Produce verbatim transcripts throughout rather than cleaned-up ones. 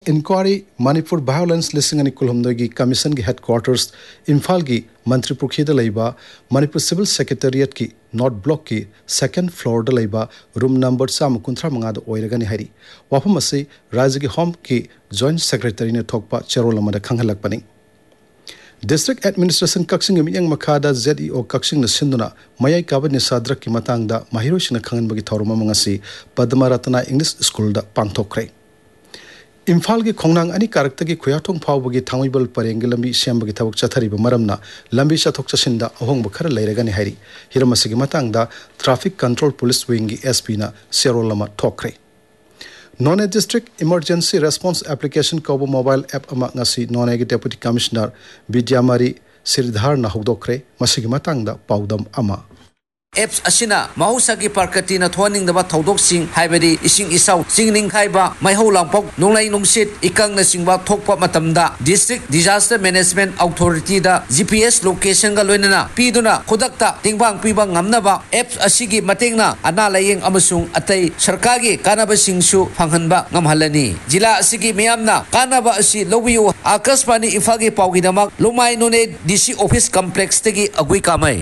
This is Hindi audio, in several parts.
इंक्वारी मणिपुर वायलेंस लिसिंग अनि कुलहमदोगी कमीशन की हेडक्वार्टर्स इम्फाल की मंत्री पुखीद लैबा मणिपुर सिविल सेक्रेटेरिएट की नॉर्थ ब्लॉक की second floor the लैबा room number चाम कुंथ्रा मंगाद ओइरगनि हारि वाफम असी राज्य की होम की जॉइंट सेक्रेटरी ने थोकपा चेरोल अमदा खंगहलकपनि district administration Kakching मियंग मखादा ZEO Kakching सिंधुना मयाई काबा निसाद्रक की मतंगदा महिरोसिना खंगनबगी थौरम मंगसी पद्मा रत्ना इंग्लिश स्कूल दा पांगथोखरे इम्फाल की खोंगनांग अनि कारक्ता की खुयाथोंग फावबगी थांगोइबल परेंग लंबी सेमबगी थबक चथरिब मरमना लंबी चथोक चसिंदा अहोंग खर लैरगनि हारि हिरमसगी मतंगदा ट्रैफिक कंट्रोल पुलिस विंग की एसपी ना सेरोलमा थोखरे non district emergency response application कौब mobile app अमा ngasi नॉन की डेप्यूटी कमिश्नर विद्यामारी सिरधार ना हौदोखरे मसगी मतंगदा पाउदम अमा एप्स असिना माउसागी पार्कटी न थोनिंग दबा थौदोक सिंग हाइबदी इसिंग इसाउ सिंगनिंग खाइबा माइहौ लांपोक नोंलाई नुंसित इकंग न सिंगबा थोकपा मतमदा डिस्ट्रिक्ट डिजास्टर मैनेजमेंट अथॉरिटी दा जीपीएस लोकेशन गा लोइनना पीदुना खुदकता तिंगबांग पीबा ngamnaba एप्स असिगी मतेंगना अना लायेंग अमसुंग अतै सरकारगी कानाबा सिंगसु फंगहनबा ngamहलनी जिला असिगी मियामना कानाबा असि लौबियु आकाशवाणी इफागी पाउगिदमक लोमाय नोने डीसी ऑफिस कॉम्प्लेक्स तगी अगुई कामै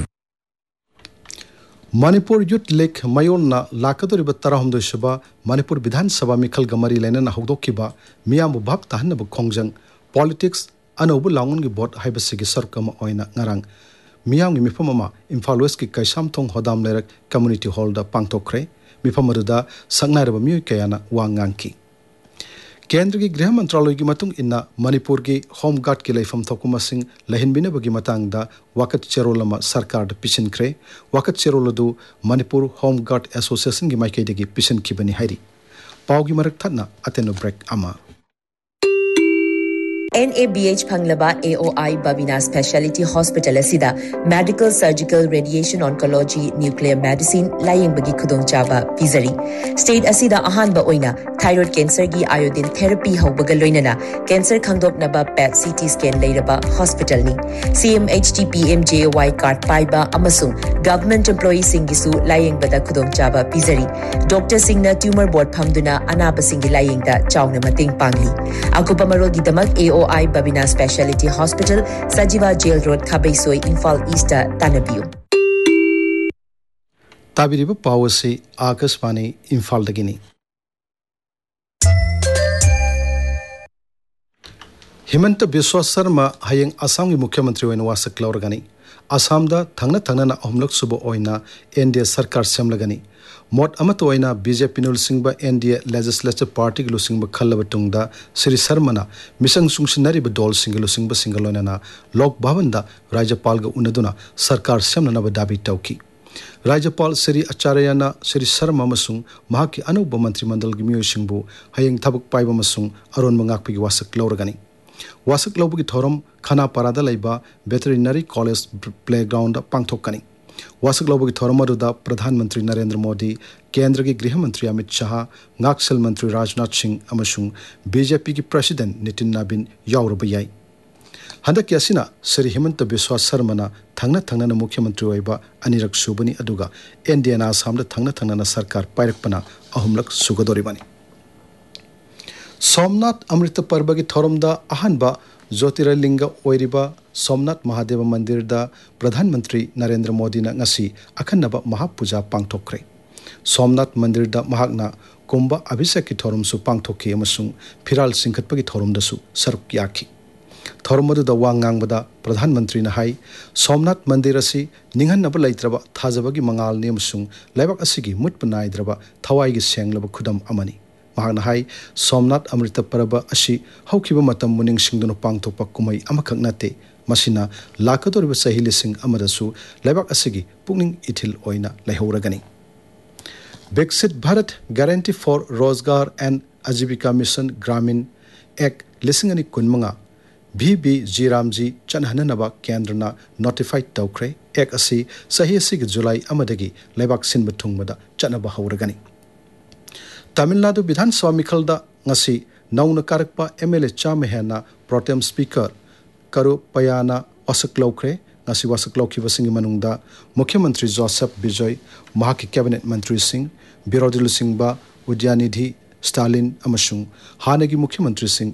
मणिपुर यूथ लीग मयोलना लाकदोरिब तरहमदोई सुबा मणिपुर विधानसभा मिखल गमरी लेना हौदोखिबा मियाम भाग ताहनब खोंजंग पॉलिटिक्स अनौब लाउंगन बोट हाइबसिगी सरकम ओइना ngarang मियाम की मिफम अमा इम्फाल वेस्ट की कैसामथोंग होदाम लेरक कम्युनिटी हॉल दा पांगथोखरे मिफम अदुदा संगनारब मिय कयाना वांगांकी केंद्र की गृह मंत्रालय की मतुंग इन्ना मणिपुर की होम गार्ड की लाइफम थोकुमसिंग लहिनबिनबगी मतंगदा वाकत चेरोलमा सरकार पिछनख्रे वाकत चेरोलदु मणिपुर होम गार्ड एसोसिएशन की माइकेदगी पिछनखिबनि हाइरि पाउगी मरक थना अतेनो ब्रेक अमा N A B H Phanglaba A O I Babina Specialty Hospital asida Medical Surgical Radiation Oncology Nuclear Medicine laying bagi khudong chaba pizari state asida ahan ba oina thyroid cancer gi iodine therapy haubaga loinana cancer khangdop naba P E T C T scan leiraba hospital ni C M H T P M J Y card paiba amasung government employee singisu laying bada khudong chaba pizari doctor singna tumor board phamduna anaba singi laying da chawna mating pangli akupa marol gi damak A O I Babina Specialty Hospital Sajiva Jail Road Khabaisoi Imphal East Tanabiu ताबिरिब पावसी Akashvani Imphal दगिनी Himanta Biswa Sharma हयेंग Assam की मुख्यमंत्री ओइना वासक लौरगनी असम दा थंगना थंगना अहमलक सुबो ओइना एनडीए सरकार सेमलगनी मोट अमत ओइना बीजेपी नुलसिंगबा एनडीए लेजिस्लेटिव पार्टी की लुसिंगबा खल्लब तुंगदा श्री शर्माना मिशन सुंगसिनारिब डोल सिंगल लुसिंगबा सिंगलोइना लोक भवन दा राज्यपाल गा उनदुना सरकार सेमननबा दाबी तौकी राज्यपाल श्री आचार्यना श्री शर्मा मसुंग महाकी अनौब मंत्रिमंडल की मियोसिंगबु हयेंग थबक पाइबा मसुंग अरोन मंगाकपगी वासक लौरगनी वासक लौबगी थोरम खाना पारादा लैबा वेटरिनरी कॉलेज प्लेग्राउंड पांगथोकनी वासक लौबगी थोरम अदुदा प्रधानमंत्री नरेंद्र मोदी केंद्र के गृह मंत्री अमित शाह गाक्सल मंत्री राजनाथ सिंह अमसुंग बीजेपी की प्रेसिडेंट नितिन नाबिन यावरबा याई हंदक यासिना श्री हिमंत बिस्वा शर्माना थंगना थंगना मुख्यमंत्री ओइबा अनिरक सुबनी अदुगा एनडीए ना आसाम थंगना थंगना सरकार पायरकपना अहुमलक सुगदोरिबानी सोमनाथ अमृत पर्व की थोरमदा अहनबा ज्योतिर्लिंग ओइरिबा सोमनाथ महादेव मंदिर दा प्रधानमंत्री नरेंद्र मोदी ना ngasi अखन्नबा महापूजा पांगथोखरे सोमनाथ मंदिर दा महागना कुंभ अभिषेक की थोरम सु पांगथोखी अमसुंग फिराल सिंखतपगी थोरम दसु सरुक याखी थोरम अदुदा वांगांगबदा प्रधानमंत्री ना हाई सोमनाथ मंदिर असि निंगहनबा लैत्रबा थाजबगी मंगाल ने अमसुंग लैबक असिगी मुटप नाइद्रबा थवाईगी सेंगलब खुदम अमनी महागना हाई सोमनाथ अमृत पर्व असि हौखिबा मतम मुनिंग सिंगदुन पांगथोकपा कुमई अमखक नते मसिना लाकदोरिबा सही लिसिंग अमदसु लैबक असिगी पुनिंग इथिल ओइना लैहौरगनी विकसित भारत गारंटी फॉर रोजगार एंड आजीविका मिशन ग्रामीण एक लिसिंग अनि कुनमंगा भी बी जी रामजी चनहननबा केंद्रना नोटिफाइड तौखरे एक असि सही असिगी जुलाई अमदगी लैबक सिनबा थुंगबदा चनबा हौरगनी तमिलनाडु विधानसभा मिखलदा ngasi नौना कारकपा एमएलए चाम हेना प्रोटेम स्पीकर करो पयाना वासक लौखरे ngasi वासक लौखिबसिंग मनुंगदा मुख्यमंत्री जोसेफ विजय महाकी कैबिनेट मंत्री सिंह बिरोधी लुसिंगबा उद्यानिधि स्टालिन अमसुंग हानगी मुख्यमंत्री सिंह